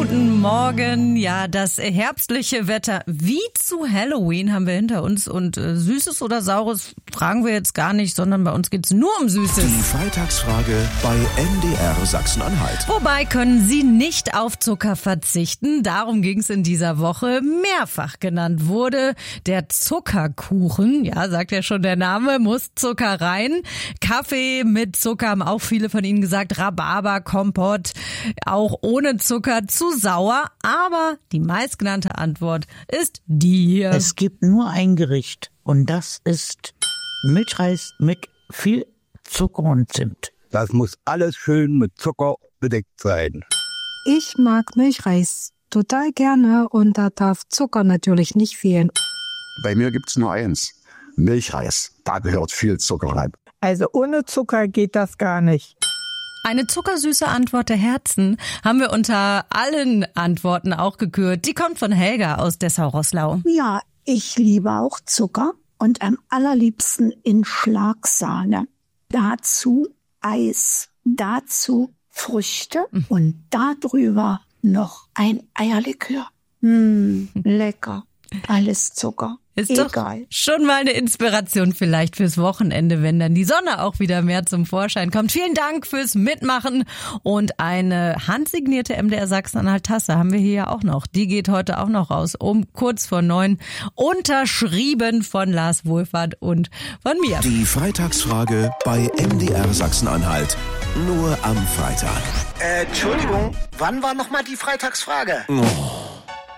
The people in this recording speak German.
Guten Morgen. Ja, das herbstliche Wetter wie zu Halloween haben wir hinter uns. Und Süßes oder Saures fragen wir jetzt gar nicht, sondern bei uns geht's nur um Süßes. Die Freitagsfrage bei MDR Sachsen-Anhalt. Wobei können Sie nicht auf Zucker verzichten. Darum ging's in dieser Woche. Mehrfach genannt wurde der Zuckerkuchen. Ja, sagt ja schon der Name, muss Zucker rein. Kaffee mit Zucker haben auch viele von Ihnen gesagt. Rhabarberkompott, auch ohne Zucker, zu sauer. Aber die meistgenannte Antwort ist die hier. Es gibt nur ein Gericht und das ist Milchreis mit viel Zucker und Zimt. Das muss alles schön mit Zucker bedeckt sein. Ich mag Milchreis total gerne und da darf Zucker natürlich nicht fehlen. Bei mir gibt's nur eins: Milchreis. Da gehört viel Zucker rein. Also ohne Zucker geht das gar nicht. Eine zuckersüße Antwort der Herzen haben wir unter allen Antworten auch gekürt. Die kommt von Helga aus Dessau-Roßlau. Ja, ich liebe auch Zucker und am allerliebsten in Schlagsahne. Dazu Eis, dazu Früchte und darüber noch ein Eierlikör. Lecker. Alles Zucker. Ist egal. Doch schon mal eine Inspiration vielleicht fürs Wochenende, wenn dann die Sonne auch wieder mehr zum Vorschein kommt. Vielen Dank fürs Mitmachen und eine handsignierte MDR Sachsen-Anhalt Tasse haben wir hier ja auch noch. Die geht heute auch noch raus, um kurz vor 9, unterschrieben von Lars Wohlfahrt und von mir. Die Freitagsfrage bei MDR Sachsen-Anhalt. Nur am Freitag. Entschuldigung, wann war nochmal die Freitagsfrage? Oh.